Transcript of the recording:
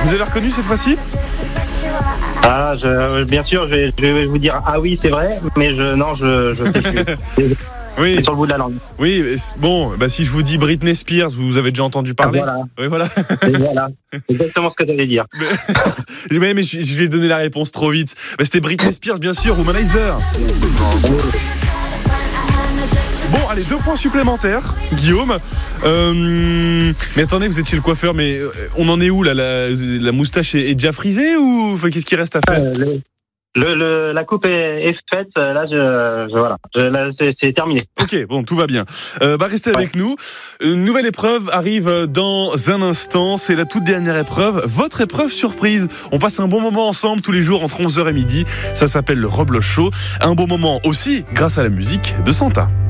Vous avez reconnu cette fois-ci ? Ah, bien sûr, je vais vous dire ah oui, c'est vrai, mais je sais plus. Oui. C'est sur le bout de la langue. Oui, bon, si je vous dis Britney Spears, vous avez déjà entendu parler ? Voilà. Oui, voilà. Et voilà. C'est exactement ce que j'allais dire. Mais je vais donner la réponse trop vite. C'était Britney Spears, bien sûr, Womanizer. Bon, allez, 2 points supplémentaires, Guillaume. Mais attendez, vous êtes chez le coiffeur, mais on en est où là ? La moustache est déjà frisée ou qu'est-ce qu'il reste à faire ? La coupe est faite. Là, voilà. Là, c'est terminé. Ok, bon, tout va bien. Restez avec nous. Une nouvelle épreuve arrive dans un instant. C'est la toute dernière épreuve. Votre épreuve surprise. On passe un bon moment ensemble tous les jours entre 11h et midi. Ça s'appelle le Robles Show. Un bon moment aussi grâce à la musique de Santa.